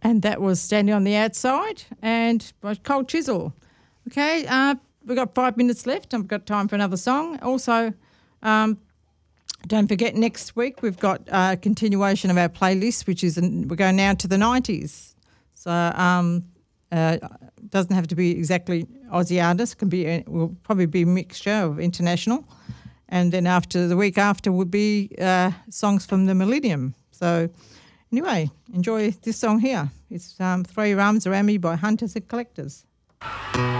And that was Standing on the Outside and by Cold Chisel. Okay, we've got 5 minutes left. I've got time for another song. Also, don't forget next week we've got a continuation of our playlist, which is we're going now to the 90s. So doesn't have to be exactly Aussie artists. Will probably be a mixture of international. And then the week after would be songs from the millennium. So anyway, enjoy this song here. It's Throw Your Arms Around Me by Hunters and Collectors.